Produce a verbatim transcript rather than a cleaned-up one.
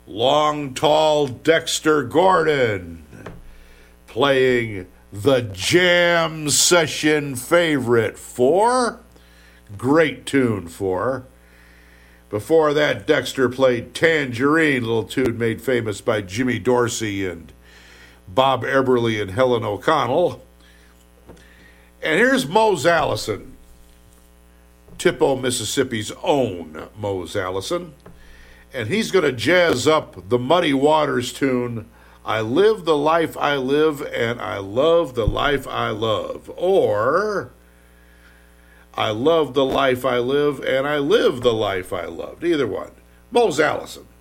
long, tall Dexter Gordon playing the jam session favorite for, great tune for. Before that, Dexter played Tangerine, a little tune made famous by Jimmy Dorsey and Bob Eberly and Helen O'Connell. And here's Mose Allison, Tippo, Mississippi's own Mose Allison. And he's going to jazz up the Muddy Waters tune, I Live the Life I Live and I Love the Life I Love. Or, I love the life I live and I live the life I loved. Either one. Mose Allison.